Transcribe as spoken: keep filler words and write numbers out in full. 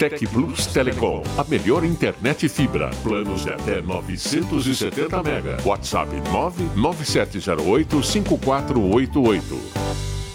Tec Plus Telecom, a melhor internet fibra. Planos de até novecentos e setenta mega. WhatsApp nove nove sete zero oito cinco quatro oito oito.